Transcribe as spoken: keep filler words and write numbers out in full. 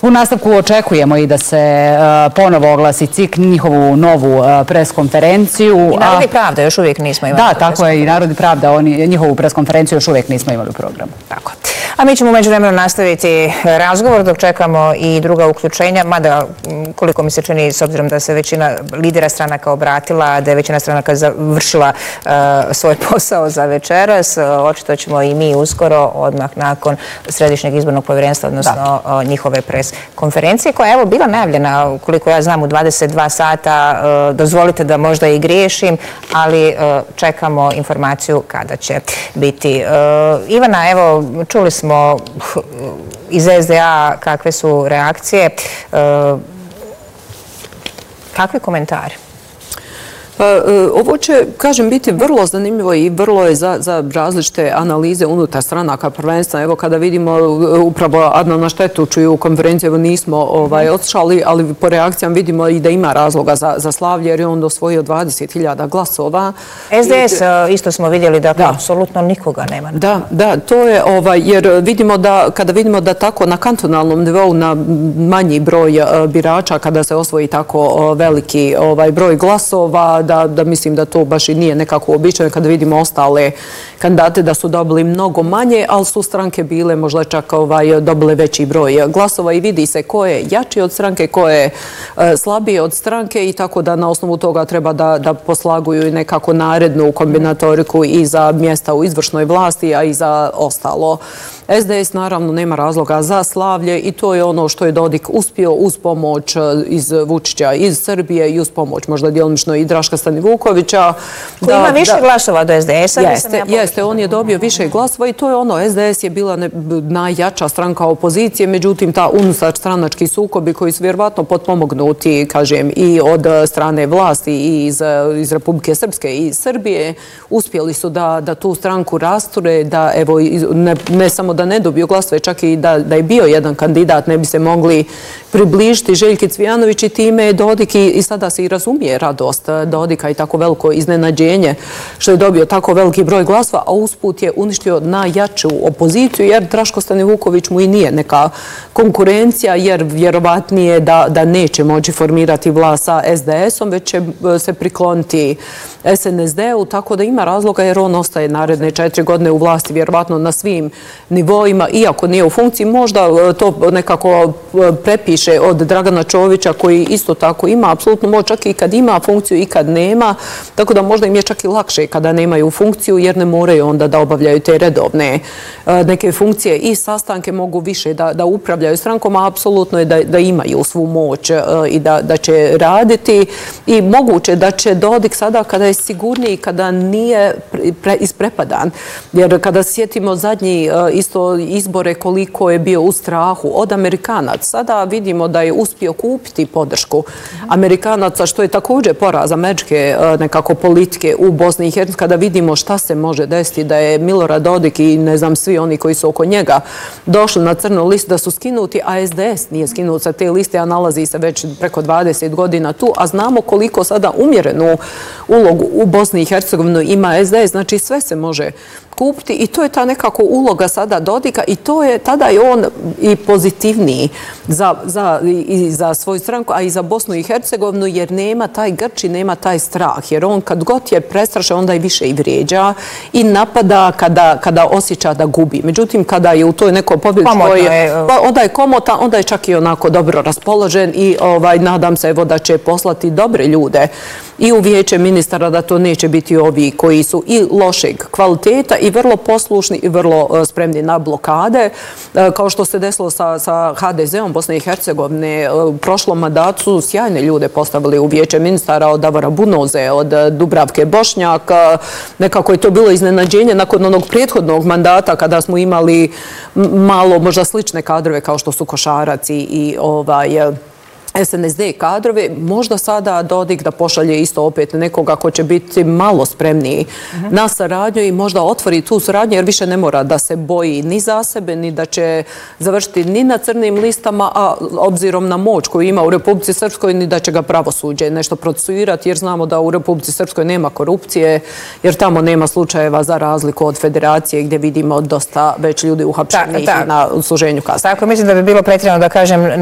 U nastavku očekujemo i da se ponovo oglasi C I K njihovu novu preskonferenciju. I Narodi pravda još uvijek nismo imali. Da, tako je, i Narodi pravda, njihovu preskonferenciju još uvijek nismo imali u programu. Tako. A mi ćemo u međuvremenu nastaviti razgovor dok čekamo i druga uključenja, mada koliko mi se čini, s obzirom da se većina lidera stranaka obratila, da je većina stranaka završila svoj posao za večeras, očito ćemo i mi uskoro, odmah nakon Središnjeg izbornog povjerenstva, odnosno njihove pres konferencije, koja je evo bila najavljena, koliko ja znam, u dvadeset dva sata. Dozvolite da možda i griješim, ali čekamo informaciju kada će biti. Ivana, evo, čuli smo iz S D A kakve su reakcije. Kakvi komentari? Ovo će, kažem, biti vrlo zanimljivo i vrlo je za različite analize unutar stranaka prvenstva. Evo kada vidimo upravo Adnana Štetuću u konferenciji, evo nismo otišali, ali po reakcijama vidimo i da ima razloga za slavlje jer je on osvojio dvadeset hiljada glasova. S D S isto smo vidjeli da apsolutno nikoga nema. Da, da, to je jer vidimo da, kada vidimo da tako na kantonalnom nivou, na manji broj birača, kada se osvoji tako veliki broj glasova, Da, da mislim da to baš i nije nekako uobičajeno kada vidimo ostale kandidate da su dobili mnogo manje, ali su stranke bile možda čak ovaj, dobile veći broj glasova i vidi se ko je jači od stranke, ko je e, slabiji od stranke i tako da na osnovu toga treba da, da poslaguju nekako narednu kombinatoriku i za mjesta u izvršnoj vlasti, a i za ostalo. S D S naravno nema razloga za slavlje i to je ono što je Dodik uspio uz pomoć iz Vučića iz Srbije i uz pomoć možda djelomično i Draška Stanivukovića. Koji ima više glasova od S D S-a? Jeste, jeste, on je dobio više glasova i to je ono, S D S je bila najjača stranka opozicije, međutim ta unutar stranački sukobi koji su vjerovatno potpomognuti, kažem, i od strane vlasti i iz, iz Republike Srpske i Srbije, uspjeli su da, da tu stranku rasture, da evo, ne, ne samo da ne dobiju glasove, čak i da, da je bio jedan kandidat, ne bi se mogli približiti Željki Cvijanović i time Dodik i, i sada se i razumije radost Dodika i tako veliko iznenađenje što je dobio tako veliki broj glasova, a usput je uništio najjaču opoziciju jer Draško Stanivuković mu i nije neka konkurencija jer vjerovatnije da, da neće moći formirati vlast sa S D S-om, već će se prikloniti S N S D-u, tako da ima razloga jer on ostaje naredne četiri godine u vlasti vjerovatno na svim nivoima, iako nije u funkciji, možda to nekako prepiše od Dragana Čovića koji isto tako ima apsolutno moć čak i kad ima funkciju i kad nema, tako da možda im je čak i lakše kada nemaju funkciju jer ne moraju onda da obavljaju te redovne neke funkcije i sastanke mogu više da, da upravljaju strankom, a apsolutno je da, da imaju svu moć i da, da će raditi i moguće da će Dodik sada kada je sigurniji, kada nije pre, isprepadan, jer kada sjetimo zadnji isto izbore koliko je bio u strahu od Amerikanaca, sada vidimo da je uspio kupiti podršku Amerikanaca, što je također poraz američke nekako politike u Bosni i Hercegovini, kada vidimo šta se može desiti, da je Milorad Dodik i ne znam svi oni koji su oko njega došli na crnu listu da su skinuti, a S D S nije skinut sa te liste, a nalazi se već preko dvadeset godina tu, a znamo koliko sada umjerenu ulogu u Bosni i Hercegovini ima S D S, znači sve se može kupiti i to je ta nekako uloga sada Dodika i to je, tada je on i pozitivniji za, za, i za svoju stranku, a i za Bosnu i Hercegovinu jer nema taj grč i nema taj strah, jer on kad god je prestrašen onda i više i vrijeđa i napada kada, kada osjeća da gubi. Međutim, kada je u toj nekoj pobjedi, pa onda je komotan, onda je čak i onako dobro raspoložen i ovaj, nadam se evo da će poslati dobre ljude i u vijeće ministara, da to neće biti ovi koji su i lošeg kvaliteta i vrlo poslušni i vrlo spremni na blokade. Kao što se desilo sa, sa H D Z-om Bosne i Hercegovine, u prošlom mandatu su sjajne ljude postavili u vijeće ministara od Davora Bunoze, od Dubravke Bošnjak. Nekako je to bilo iznenađenje nakon onog prethodnog mandata kada smo imali malo možda slične kadrove kao što su Košarac i, i ovaj... S N S D kadrove, možda sada Dodik da pošalje isto opet nekoga ko će biti malo spremniji na saradnju i možda otvori tu saradnju jer više ne mora da se boji ni za sebe, ni da će završiti ni na crnim listama, a obzirom na moć koju ima u Republici Srpskoj, ni da će ga pravosuđe nešto procesuirati jer znamo da u Republici Srpskoj nema korupcije, jer tamo nema slučajeva za razliku od federacije gdje vidimo dosta već ljudi uhapšenih na služenju kazne. Tako, mislim da bi bilo pretjerano da kažem